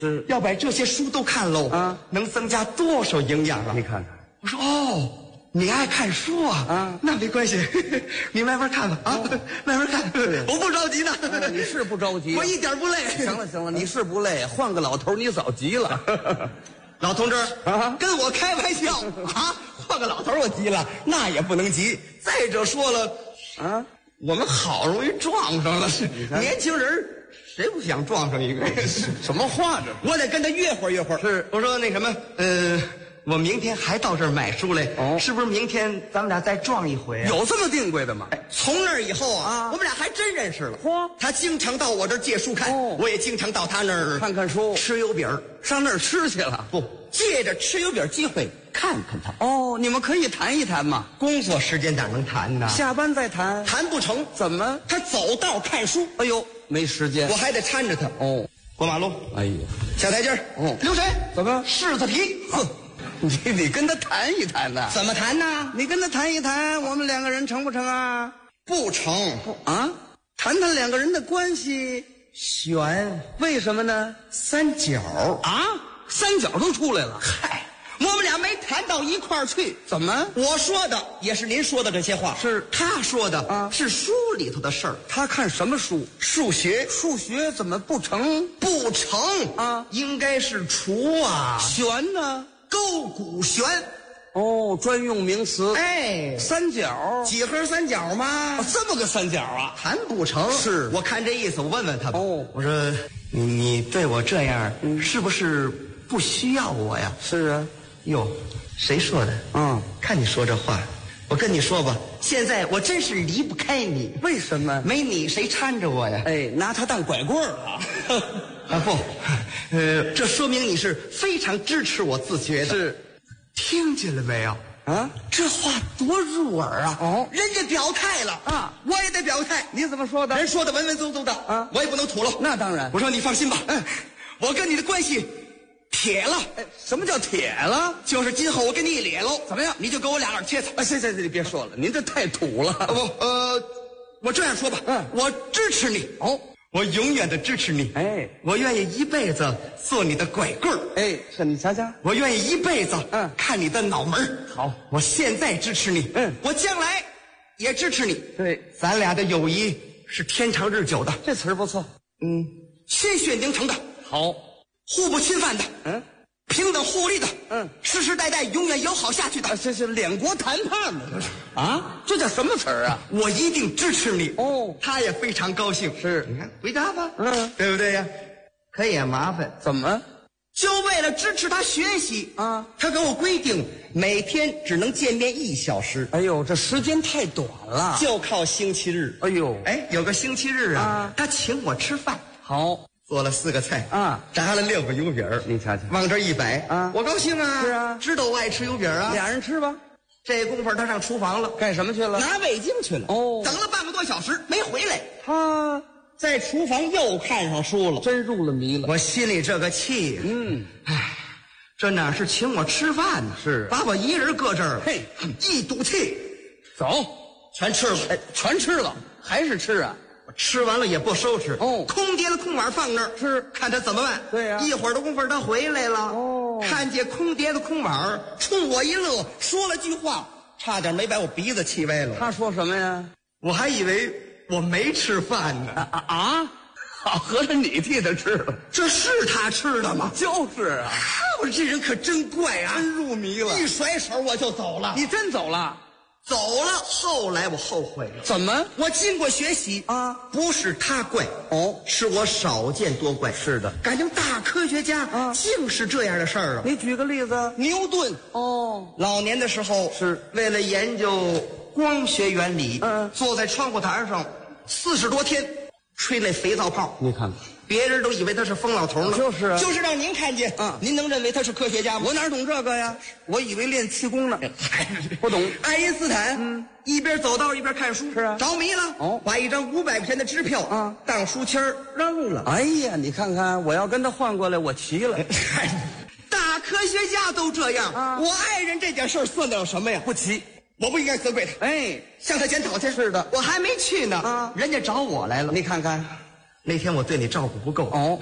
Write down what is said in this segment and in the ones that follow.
是要把这些书都看喽啊， 能增加多少营养啊？ 你看看， 我说哦，你爱看书啊？ 啊， 那没关系，你慢慢看吧啊，慢慢看，我不着急呢。 你是不着急， 我一点不累。 行了行了，你是不累，换个老头你早急了。 老同志啊， 跟我开玩笑啊！换个老头我急了，那也不能急。再者说了啊， 我们好容易撞上了，年轻人谁不想撞上一个？ 什么话这？ 我得跟他约会约会。 是， 我说那什么，我明天还到这儿买书来， 哦， 是不是明天咱们俩再撞一回啊？ 有这么定规的吗？ 从那儿以后啊，我们俩还真认识了。 嚯， 他经常到我这儿借书看， 哦， 我也经常到他那儿看看书， 吃油饼， 上那儿吃去了。 不，借着吃油饼机会看看他。 哦，你们可以谈一谈嘛。 工作时间哪能谈呢？ 下班再谈。 谈不成， 怎么？ 他走道看书， 哎呦，没时间， 我还得搀着他。 哦， 过马路， 哎呦， 下台阶儿， 哦， 流水， 怎么？ 柿子皮， 哼，你跟他谈一谈呐？ 怎么谈呢？ 你跟他谈一谈，我们两个人成不成啊？ 不成， 啊，谈谈两个人的关系， 悬， 为什么呢？ 三角啊，三角都出来了。 嗨，我们俩没谈到一块儿去。 怎么？ 我说的也是您说的这些话， 是他说的啊， 是书里头的事儿。 他看什么书？ 数学， 数学怎么不成？ 不成啊， 应该是除啊， 悬呢？ 勾股悬。 哦，专用名词。 哎， 三角， 几何三角吗？ 哦，这么个三角啊？ 谈不成。 是我看这意思，我问问他吧。 哦， 我说你对我这样，是不是不需要我呀？ 是啊。 哟，谁说的？ 嗯， 看你说这话，我跟你说吧，现在我真是离不开你。 为什么？ 没你谁搀着我呀？ 哎，拿他当拐棍儿啊？ 啊不，这说明你是非常支持我自觉的。 是， 听见了没有？ 啊， 这话多入耳啊！ 哦， 人家表态了啊， 我也得表态。 你怎么说的？ 人说的文文绉绉的啊， 我也不能吐了。 那当然。 我说你放心吧，我跟你的关系铁了。 哎，什么叫铁了？ 就是今后我跟你一咧喽， 怎么样？ 你就给我俩耳贴擦。 行，你别说了，您这太土了。 我这样说吧，我支持你。 哦， 我永远的支持你。 哎， 我愿意一辈子做你的拐棍儿。 哎，是你瞧瞧， 我愿意一辈子看你的脑门儿。 好， 我现在支持你，我将来也支持你。 对， 咱俩的友谊是天长日久的。 这词儿不错。 鲜血凝成的， 好， 互不侵犯的，平等互利的，世世代代永远友好下去的。 这是两国谈判呢，这是啊？这叫什么词儿啊？ 我一定支持你。 哦， 他也非常高兴。 是， 你看回家吧， 对不对呀？可也麻烦， 怎么？ 就为了支持他学习啊， 他给我规定每天只能见面1小时。 哎呦，这时间太短了， 就靠星期日。 哎呦， 有个星期日啊，他请我吃饭， 好， 做了4个菜啊， 炸了6个油饼， 你瞧瞧， 往这一摆啊， 我高兴啊。 是啊， 知道我爱吃油饼啊， 俩人吃吧。 这功夫他上厨房了， 干什么去了？ 拿味精去了。 哦， 等了半个多小时没回来， 他在厨房又看上书了， 真入了迷了。 我心里这个气，这哪是请我吃饭呢？ 是把我一人搁这儿了， 嘿， 一赌气， 走， 全吃了。 哎，全吃了，还是吃啊？ 我吃完了也不收拾，空碟子空碗放那儿， 是看他怎么办。 对呀， 一会儿的功夫他回来了，看见空碟子空碗，冲我一乐，说了句话，差点没把我鼻子气歪了。 他说什么呀？ 我还以为我没吃饭呢。 好，合着你替他吃了， 这是他吃的吗？ 就是啊。 我这人可真怪啊， 真入迷了。 一甩手我就走了。 你真走了？ 走了。后来我后悔了。 怎么？ 我经过学习啊， 不是他怪是我少见多怪。 是的， 感情大科学家竟是这样的事儿啊。 你举个例子。 牛顿老年的时候是为了研究光学原理，坐在窗户台上40多天吹那肥皂泡。 你看看， 别人都以为他是疯老头呢。 就是啊， 就是让您看见您能认为他是科学家吗？ 我哪懂这个呀？我以为练气功呢。不懂。 爱因斯坦一边走道一边看书， 是啊， 着迷了。把一张500块钱的支票当书签扔了。 哎呀，你看看，我要跟他换过来，我齐了。 大科学家都这样我爱人这件事算得了什么呀？ 不齐。 我不应该责怪他，向他检讨去。 是的， 我还没去呢人家找我来了。 你看看， 那天我对你照顾不够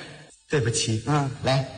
对不起， 嗯来。